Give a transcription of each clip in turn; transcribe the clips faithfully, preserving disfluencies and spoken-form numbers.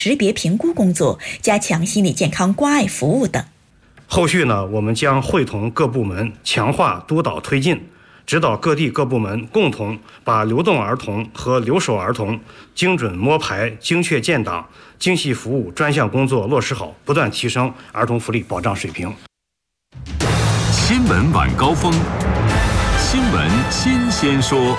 识别评估工作，加强心理健康关爱服务等。 后续呢，我们将会同各部门强化督导推进，指导各地各部门共同把流动儿童和留守儿童精准摸排、精确建档、精细服务专项工作落实好，不断提升儿童福利保障水平。 新闻晚高峰，新闻新鲜说。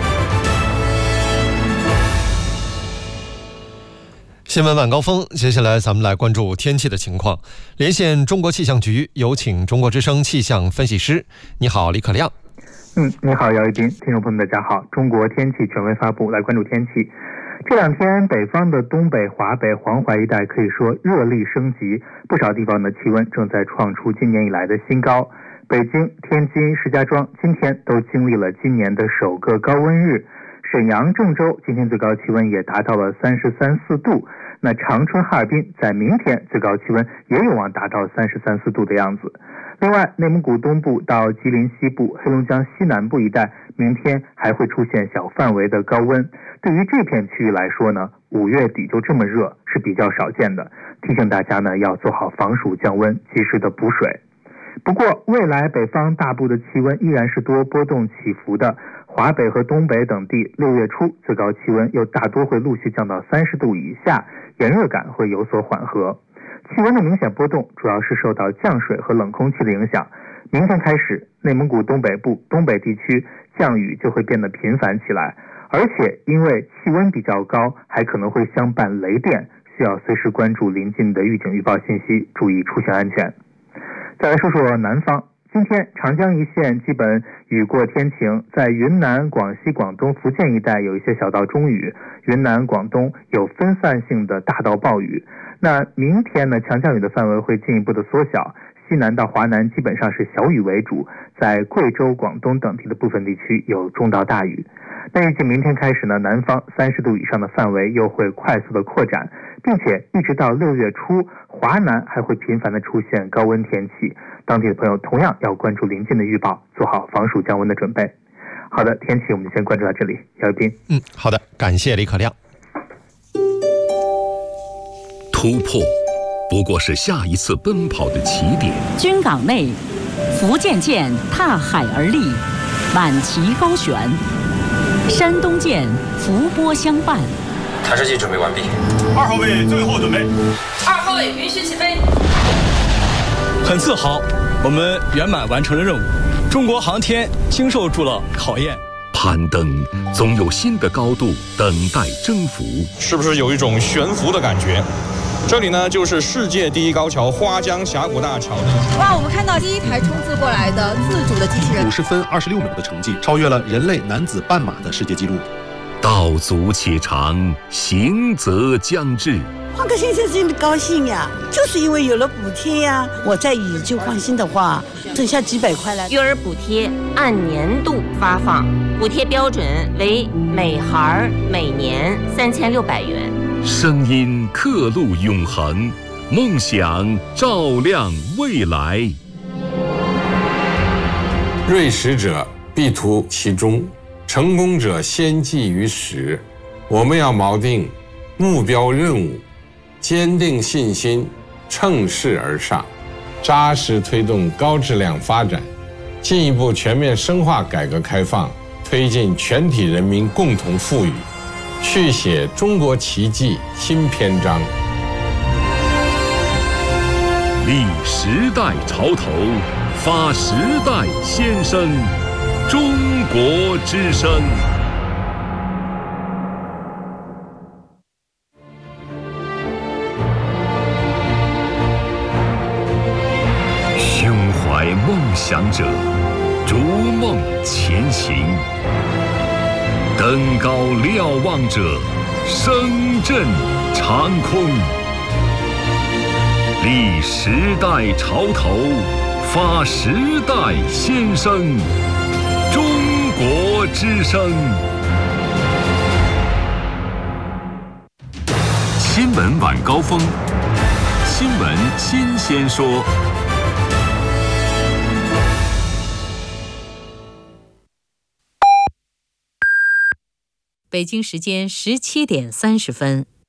新闻晚高峰，接下来咱们来关注天气的情况。连线中国气象局，有请中国之声气象分析师。你好，李可亮。 嗯，你好，姚一斌。听众朋友们，大家好。中国天气权威发布，来关注天气。这两天，北方的东北、华北、黄淮一带可以说热力升级，不少地方的气温正在创出今年以来的新高。北京、天津、石家庄今天都经历了今年的首个高温日。沈阳、郑州今天最高气温也达到了三十三四度。那长春、哈尔滨在明天最高气温也有望达到三十三四度的样子。另外，内蒙古东部到吉林西部、黑龙江西南部一带，明天还会出现小范围的高温。对于这片区域来说呢，五月底就这么热是比较少见的，提醒大家呢要做好防暑降温，及时的补水。不过，未来北方大部的气温依然是多波动起伏的。华北和东北等地六月初最高气温又大多会陆续降到三十度以下，炎热感会有所缓和。气温的明显波动主要是受到降水和冷空气的影响。明天开始，内蒙古东北部、东北地区降雨就会变得频繁起来，而且因为气温比较高，还可能会相伴雷电，需要随时关注临近的预警预报信息，注意出行安全。再来说说南方。今天长江一线基本雨过天晴，在云南、广西、广东、福建一带有一些小到中雨，云南、广东有分散性的大到暴雨。那明天呢，强降雨的范围会进一步的缩小，西南到华南基本上是小雨为主，在贵州、广东等地的部分地区有中到大雨。那预计明天开始呢，南方三十度以上的范围又会快速的扩展，并且一直到六月初，华南还会频繁的出现高温天气。当地的朋友同样要关注临近的预报，做好防暑降温的准备。好的，天气我们先关注到这里。姚一斌， 嗯，好的，感谢李可亮。 突破不过是下一次奔跑的起点。 军港内，福建舰踏海而立，满旗高悬；山东舰伏波相伴。 探视器准备完毕。 二号位最后准备。 二号位允许起飞。 很自豪，我们圆满完成了任务。中国航天经受住了考验。 攀登总有新的高度等待征服， 是不是有一种悬浮的感觉？这里呢，就是世界第一高桥花江峡谷大桥。 哇，我们看到第一台冲刺过来的自主的机器人， 五十分二十六秒的成绩，超越了人类男子半马的世界纪录。 道阻且长，行则将至。 换个先生心里高兴呀，就是因为有了补贴呀。我再以旧换新的话，剩下几百块了。 育儿补贴按年度发放，补贴标准为每孩每年三千六百元。 声音刻录永恒，梦想照亮未来。 锐实者必图其中，成功者先记于始。我们要锚定目标任务，坚定信心，乘势而上，扎实推动高质量发展，进一步全面深化改革开放，推进全体人民共同富裕，续写中国奇迹新篇章。 立时代潮头，发时代先声，中国之声。胸怀梦想者，逐梦前行；登高瞭望者，声震长空。立时代潮头，发时代先声，中国之声。新闻晚高峰，新闻新鲜说。 北京时间十七点三十分。